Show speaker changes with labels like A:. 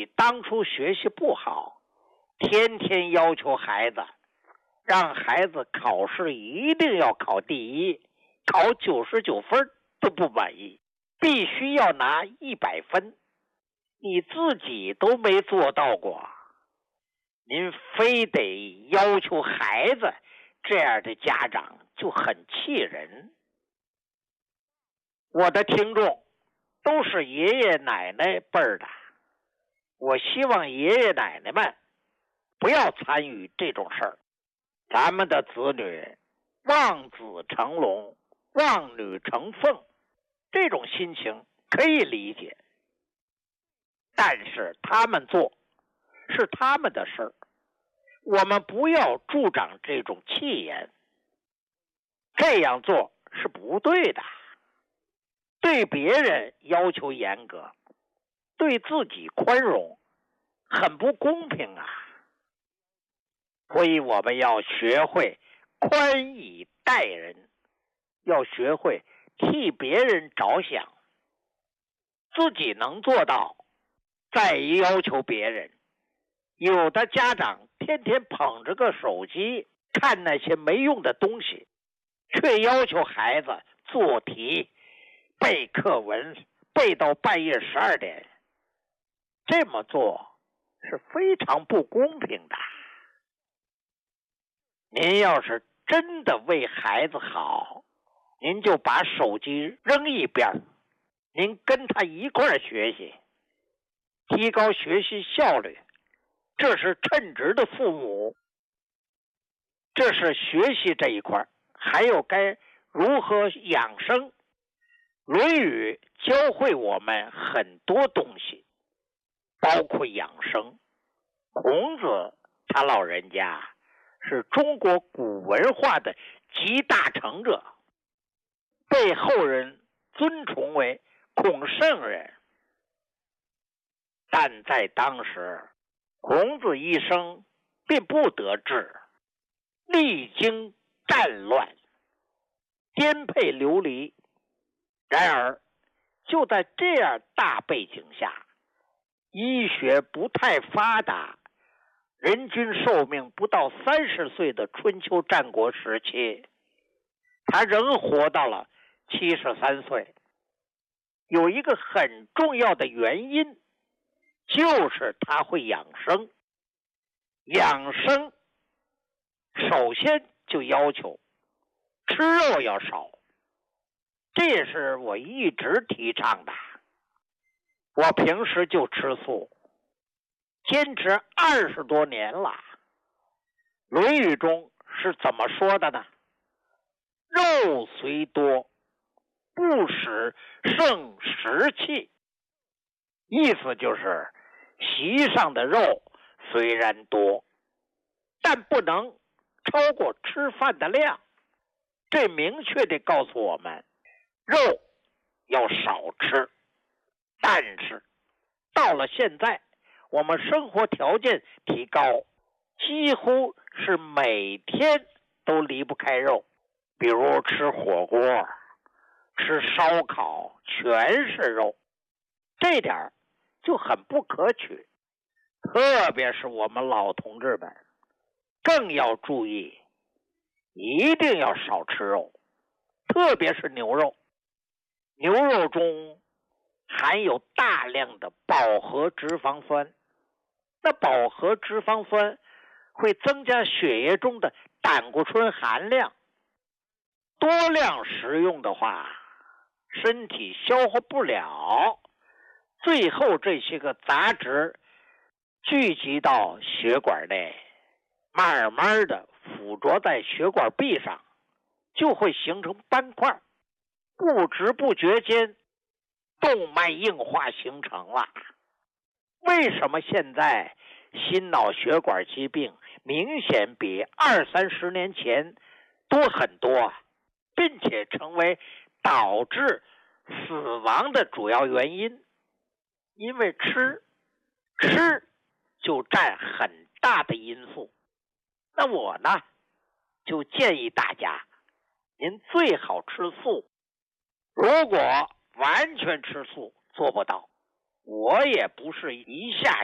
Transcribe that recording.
A: 己当初学习不好，天天要求孩子，让孩子考试一定要考第一，考99分都不满意，必须要拿100分，你自己都没做到过，您非得要求孩子，这样的家长就很气人。我的听众都是爷爷奶奶辈儿的，我希望爷爷奶奶们不要参与这种事儿。咱们的子女望子成龙，望女成凤，这种心情可以理解，但是他们做是他们的事儿，我们不要助长这种气焰，这样做是不对的。对别人要求严格，对自己宽容，很不公平啊。所以我们要学会宽以待人，要学会替别人着想，自己能做到再要求别人。有的家长天天捧着个手机看那些没用的东西，却要求孩子做题背课文，背到半夜12点，这么做是非常不公平的。您要是真的为孩子好，您就把手机扔一边，您跟他一块儿学习，提高学习效率，这是称职的父母。这是学习这一块，还有该如何养生。论语教会我们很多东西，包括养生。孔子他老人家是中国古文化的集大成者，被后人尊崇为孔圣人。但在当时，孔子一生并不得志，历经战乱，颠沛流离。然而，就在这样大背景下，医学不太发达，人均寿命不到30岁的春秋战国时期，他仍活到了73岁。有一个很重要的原因，就是他会养生。养生首先就要求吃肉要少，这也是我一直提倡的。我平时就吃素，坚持20多年了。论语中是怎么说的呢？肉虽多，不使胜食气。意思就是席上的肉虽然多，但不能超过吃饭的量。这明确地告诉我们，肉要少吃。但是到了现在，我们生活条件提高，几乎是每天都离不开肉，比如吃火锅，吃烧烤，全是肉，这点就很不可取。特别是我们老同志们更要注意，一定要少吃肉，特别是牛肉。牛肉中含有大量的饱和脂肪酸，那饱和脂肪酸会增加血液中的胆固醇含量，多量食用的话，身体消化不了，最后这些个杂质聚集到血管内，慢慢的附着在血管壁上，就会形成斑块，不知不觉间动脉硬化形成了。为什么现在心脑血管疾病明显比20-30年前多很多啊，并且成为导致死亡的主要原因？因为吃就占很大的因素。那我呢，就建议大家，您最好吃素。如果完全吃素做不到，我也不是一下